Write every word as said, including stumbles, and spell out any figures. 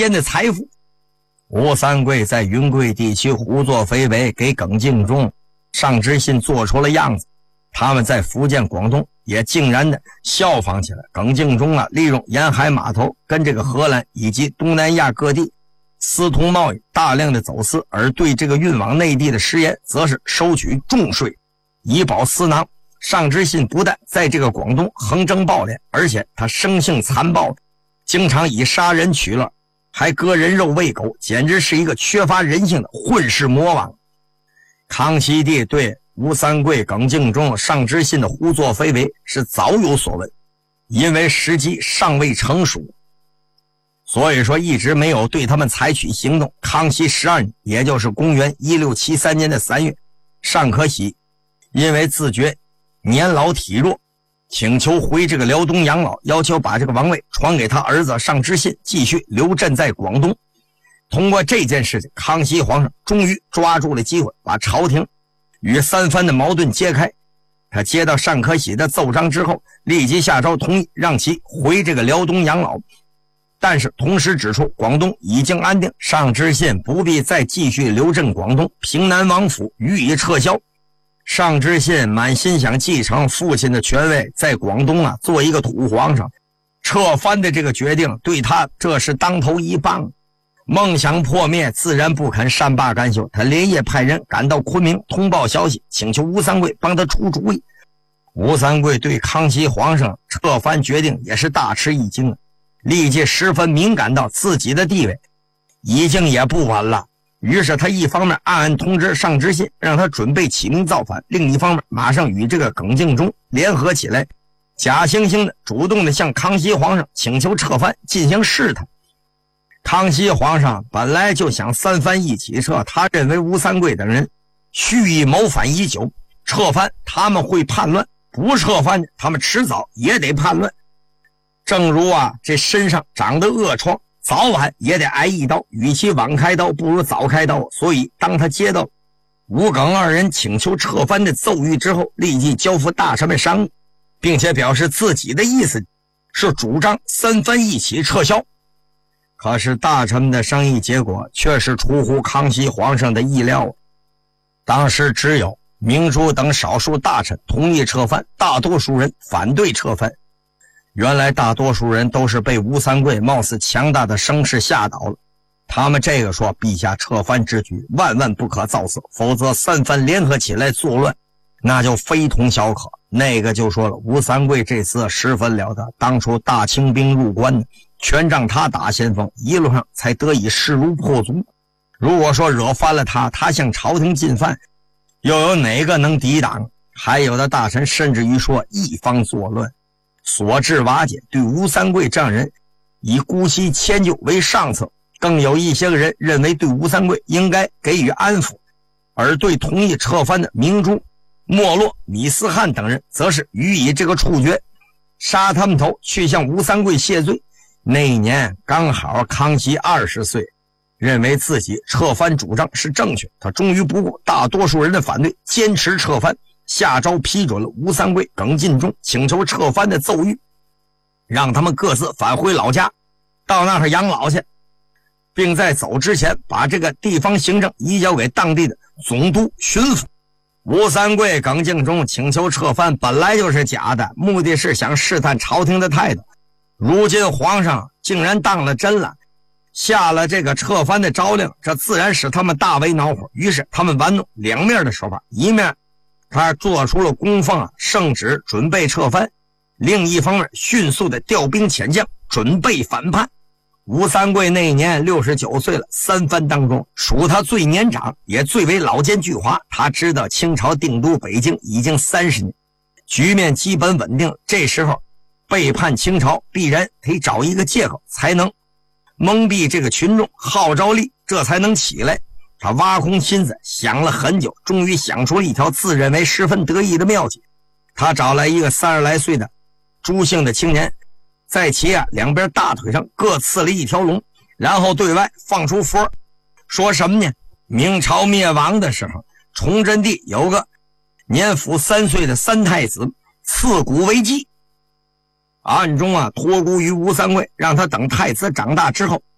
间的财富。吴三桂在云贵地区胡作非为，给耿敬忠、尚知信做出了样子。他们在福建、广东也竟然的效仿起来。耿敬忠啊，利用沿海码头跟这个荷兰以及东南亚各地私通贸易，大量的走私，而对这个运往内地的食盐则是收取重税，以保私囊。尚知信不但在这个广东横征暴敛，而且他生性残暴，经常以杀人取乐，还割人肉喂狗，简直是一个缺乏人性的混世魔王。康熙帝对吴三桂、耿敬忠、尚知信的胡作非为是早有所闻，因为时机尚未成熟，所以说一直没有对他们采取行动。康熙十二年，也就是公元一六七三年的三月，尚可喜因为自觉年老体弱，请求回这个辽东养老，要求把这个王位传给他儿子尚知信，继续留镇在广东。通过这件事情，康熙皇上终于抓住了机会，把朝廷与三藩的矛盾揭开。他接到尚可喜的奏章之后，立即下诏同意让其回这个辽东养老，但是同时指出广东已经安定，尚知信不必再继续留镇广东，平南王府予以撤销。尚知信满心想继承父亲的权位，在广东啊做一个土皇上，撤藩的这个决定对他这是当头一棒。梦想破灭，自然不肯善罢甘休。他连夜派人赶到昆明通报消息，请求吴三桂帮他出主意。吴三桂对康熙皇上撤藩决定也是大吃一惊，立即十分敏感到自己的地位已经也不稳了。于是他一方面暗暗通知尚知信，让他准备起兵造反；另一方面马上与这个耿敬忠联合起来，假惺惺的主动的向康熙皇上请求撤藩进行试探。康熙皇上本来就想三藩一起撤，他认为吴三桂等人蓄意谋反已久，撤藩他们会叛乱，不撤藩他们迟早也得叛乱。正如啊这身上长的恶疮，早晚也得挨一刀，与其晚开刀不如早开刀。所以当他接到吴耿二人请求撤藩的奏谕之后，立即交付大臣们商议，并且表示自己的意思是主张三藩一起撤销。可是大臣们的商议结果却是出乎康熙皇上的意料。当时只有明珠等少数大臣同意撤藩，大多数人反对撤藩。原来大多数人都是被吴三桂貌似强大的声势吓倒了。他们这个说陛下撤藩之举万万不可造次，否则三藩联合起来作乱，那就非同小可。那个就说了，吴三桂这次十分了得，当初大清兵入关，全仗他打先锋，一路上才得以势如破竹。如果说惹翻了他，他向朝廷进犯，又有哪个能抵挡？还有的大臣甚至于说一方作乱，所致瓦解。对吴三桂这样人以姑息迁就为上策，更有一些个人认为对吴三桂应该给予安抚，而对同意撤藩的明珠、莫洛、米斯汉等人则是予以这个处决，杀他们头去向吴三桂谢罪。那一年刚好康熙二十岁，认为自己撤藩主张是正确，他终于不顾大多数人的反对，坚持撤藩，下诏批准了吴三桂、耿敬忠请求撤藩的奏谕，让他们各自返回老家，到那儿养老去，并在走之前把这个地方行政移交给当地的总督巡抚。吴三桂、耿敬忠请求撤藩本来就是假的，目的是想试探朝廷的态度。如今皇上竟然当了真了，下了这个撤藩的诏令，这自然使他们大为恼火。于是他们玩弄两面的手法，一面他做出了供奉啊圣旨，准备撤藩；另一方面迅速的调兵遣将，准备反叛。吴三桂那一年六十九岁了，三藩当中属他最年长，也最为老奸巨猾。他知道清朝定都北京已经三十年，局面基本稳定，这时候背叛清朝必然得找一个借口，才能蒙蔽这个群众，号召力这才能起来。他挖空心思想了很久，终于想出了一条自认为十分得意的妙计。他找来一个三十来岁的朱姓的青年，在其啊两边大腿上各刺了一条龙，然后对外放出佛，说什么呢？明朝灭亡的时候，崇祯帝有个年甫三岁的三太子，刺骨为祭，暗中啊托孤于吴三桂，让他等太子长大之后